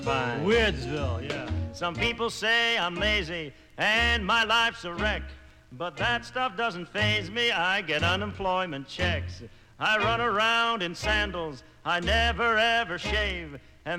Fine. Weirdsville, yeah. Some people say I'm lazy and my life's a wreck, but that stuff doesn't faze me. I get unemployment checks. I run around in sandals. I never ever shave. And